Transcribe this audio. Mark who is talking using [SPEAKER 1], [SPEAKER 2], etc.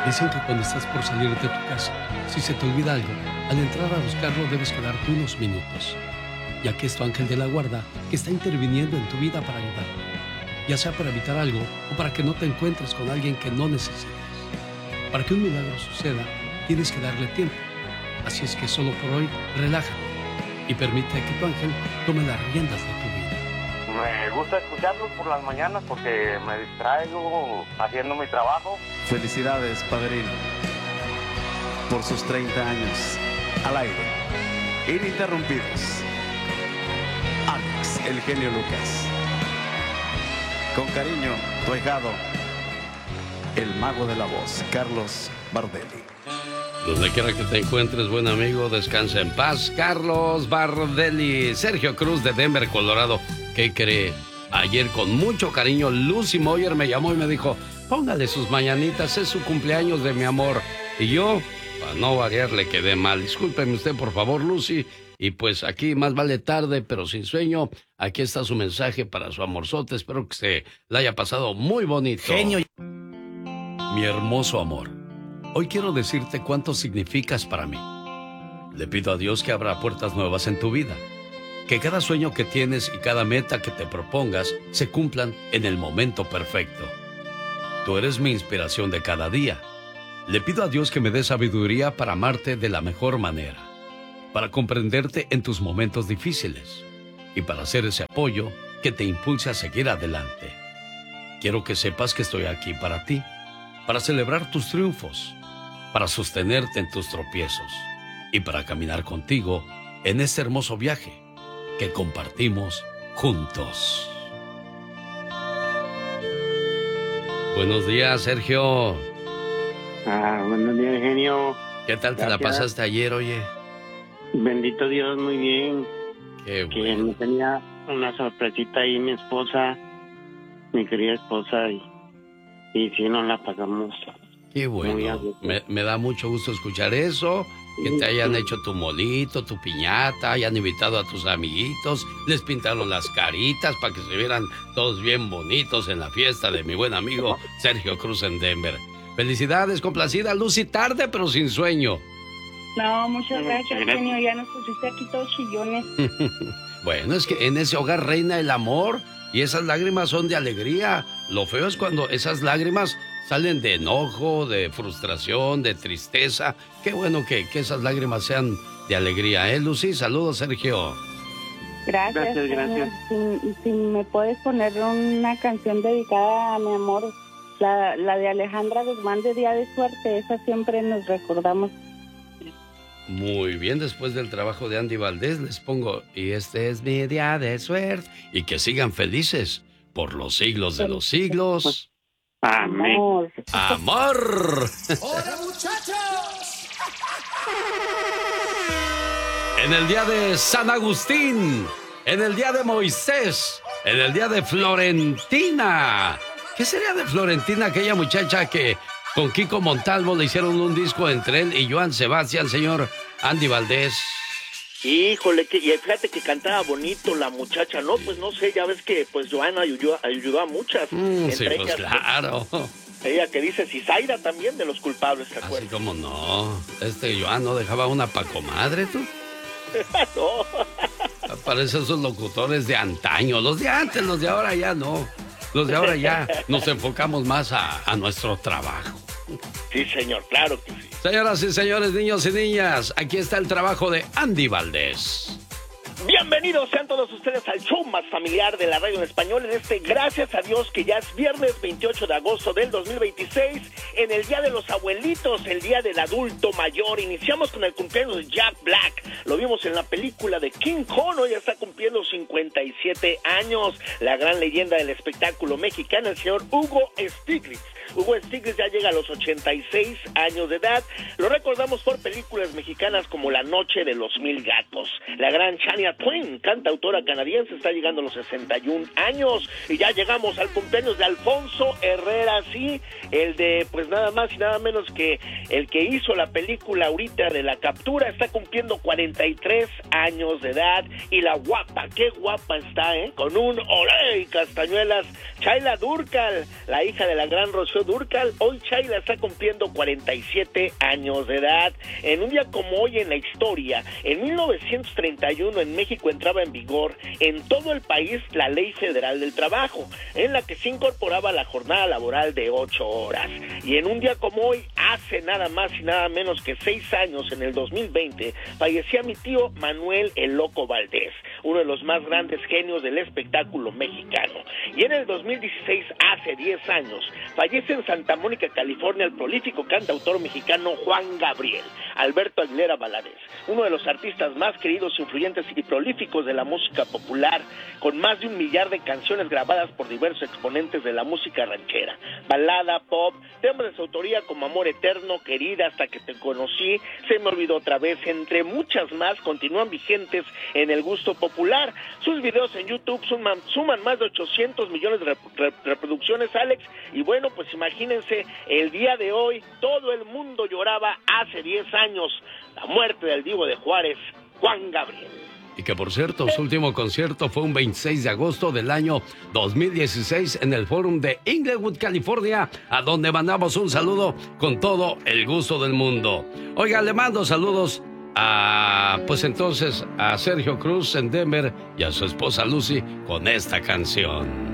[SPEAKER 1] Dicen que cuando estás por salir de tu casa, si se te olvida algo, al entrar a buscarlo debes quedarte unos minutos, ya que es tu ángel de la guarda que está interviniendo en tu vida para ayudarte, ya sea para evitar algo o para que no te encuentres con alguien que no necesitas. Para que un milagro suceda, tienes que darle tiempo. Así es que solo por hoy, relájate y permite que tu ángel tome las riendas de tu vida.
[SPEAKER 2] Me gusta escucharlos por las mañanas porque me distraigo haciendo mi trabajo.
[SPEAKER 3] Felicidades, padrino, por sus 30 años al aire, ininterrumpidos. Alex, el genio Lucas. Con cariño, tu ahijado, el mago de la voz, Carlos Bardelli.
[SPEAKER 4] Donde quiera que te encuentres, buen amigo, descansa en paz, Carlos Bardelli. Sergio Cruz de Denver, Colorado. ¿Qué cree? Ayer con mucho cariño Lucy Moyer me llamó y me dijo, póngale sus mañanitas, es su cumpleaños de mi amor. Y yo, para no variar, le quedé mal. Discúlpeme usted, por favor, Lucy. Y pues aquí más vale tarde, pero sin sueño. Aquí está su mensaje para su amorzote. Espero que se la haya pasado muy bonito.
[SPEAKER 5] Genio.
[SPEAKER 4] Mi hermoso amor, hoy quiero decirte cuánto significas para mí. Le pido a Dios que abra puertas nuevas en tu vida. Que cada sueño que tienes y cada meta que te propongas se cumplan en el momento perfecto. Tú eres mi inspiración de cada día. Le pido a Dios que me dé sabiduría para amarte de la mejor manera, para comprenderte en tus momentos difíciles y para hacer ese apoyo que te impulse a seguir adelante. Quiero que sepas que estoy aquí para ti, para celebrar tus triunfos, para sostenerte en tus tropiezos y para caminar contigo en este hermoso viaje que compartimos juntos. Buenos días, Sergio.
[SPEAKER 6] Buenos días, genio.
[SPEAKER 4] ¿Qué tal te la pasaste ayer, oye?
[SPEAKER 6] Bendito Dios, muy bien.
[SPEAKER 4] Qué
[SPEAKER 6] Que
[SPEAKER 4] bueno.
[SPEAKER 6] me tenía una sorpresita ahí mi esposa, mi querida esposa, y sí nos la pasamos.
[SPEAKER 4] Qué
[SPEAKER 6] muy a
[SPEAKER 4] bueno.
[SPEAKER 6] gusto.
[SPEAKER 4] Me da mucho gusto escuchar eso. Que te hayan hecho tu molito, tu piñata, hayan invitado a tus amiguitos, les pintaron las caritas para que se vieran todos bien bonitos en la fiesta de mi buen amigo Sergio Cruz en Denver. Felicidades, complacida Lucy, tarde pero sin sueño.
[SPEAKER 7] No, muchas gracias, genio. Ya nos pusiste aquí todos chillones.
[SPEAKER 4] Bueno, es que en ese hogar reina el amor y esas lágrimas son de alegría. Lo feo es cuando esas lágrimas salen de enojo, de frustración, de tristeza. Qué bueno que esas lágrimas sean de alegría, ¿eh, Lucy? Saludos, Sergio.
[SPEAKER 7] Gracias. Si me puedes poner una canción dedicada a mi amor, la de Alejandra Guzmán de Día de Suerte, esa siempre nos recordamos.
[SPEAKER 4] Muy bien, después del trabajo de Andy Valdés les pongo, y este es mi día de suerte, y que sigan felices por los siglos de los siglos.
[SPEAKER 6] Amén.
[SPEAKER 4] ¡Amor!
[SPEAKER 5] ¡Hola, muchachos!
[SPEAKER 4] En el día de San Agustín, en el día de Moisés, en el día de Florentina. ¿Qué sería de Florentina, aquella muchacha que con Kiko Montalvo le hicieron un disco entre él y Joan Sebastián, señor Andy Valdés?
[SPEAKER 8] Híjole, y fíjate que cantaba bonito la muchacha, ¿no? Pues no sé, ya ves que pues Joana ayudó a muchas.
[SPEAKER 4] Sí,
[SPEAKER 8] entre
[SPEAKER 4] pues
[SPEAKER 8] ellas,
[SPEAKER 4] claro.
[SPEAKER 8] Ella que dice Cizaira también de los culpables, ¿te
[SPEAKER 4] Así
[SPEAKER 8] acuerdas?
[SPEAKER 4] como no. Joan no dejaba una pa' comadre, tú.
[SPEAKER 8] No.
[SPEAKER 4] Parecen esos locutores de antaño. Los de antes, los de ahora ya no. Los de ahora ya nos enfocamos más a nuestro trabajo.
[SPEAKER 8] Sí, señor, claro que sí.
[SPEAKER 4] Señoras y señores, niños y niñas, aquí está el trabajo de Andy Valdés.
[SPEAKER 8] Bienvenidos sean todos ustedes al show más familiar de la radio en español en este, gracias a Dios, que ya es viernes 28 de agosto del 2026, en el Día de los Abuelitos, el Día del Adulto Mayor. Iniciamos con el cumpleaños de Jack Black, lo vimos en la película de King Kong, hoy está cumpliendo 57 años, la gran leyenda del espectáculo mexicano, el señor Hugo Stiglitz. Hugo Stiglitz ya llega a los 86 años de edad. Lo recordamos por películas mexicanas como La Noche de los Mil Gatos. La gran Shania Twain, cantautora canadiense, está llegando a los 61 años. Y ya llegamos al cumpleaños de Alfonso Herrera, sí, el de, pues nada más y nada menos que el que hizo la película ahorita de La Captura, está cumpliendo 43 años de edad. Y la guapa, qué guapa está, con un olé y castañuelas, Chayla Durcal, la hija de la gran Rocío Rocío Dúrcal. Hoy Chayla está cumpliendo 47 años de edad. En un día como hoy en la historia, en 1931 en México entraba en vigor en todo el país la Ley Federal del Trabajo, en la que se incorporaba la jornada laboral de 8 horas. Y en un día como hoy, hace nada más y nada menos que 6 años, en el 2020, fallecía mi tío Manuel el Loco Valdés, uno de los más grandes genios del espectáculo mexicano. Y en el 2016, hace 10 años, fallece en Santa Mónica, California, el prolífico cantautor mexicano Juan Gabriel Alberto Aguilera Valadez, uno de los artistas más queridos, influyentes y prolíficos de la música popular, con más de 1 millar de canciones grabadas por diversos exponentes de la música ranchera, balada, pop, temas de su autoría como Amor Eterno, Querida, Hasta que te conocí, Se me olvidó otra vez, entre muchas más, continúan vigentes en el gusto popular. Sus videos en YouTube suman más de 800 millones de reproducciones, Alex, y bueno, pues imagínense, el día de hoy todo el mundo lloraba hace 10 años la muerte del Divo de Juárez, Juan Gabriel.
[SPEAKER 4] Y que por cierto, su último concierto fue un 26 de agosto del año 2016 en el Forum de Inglewood, California, a donde mandamos un saludo con todo el gusto del mundo. Oiga, le mando saludos a Sergio Cruz en Denver y a su esposa Lucy con esta canción.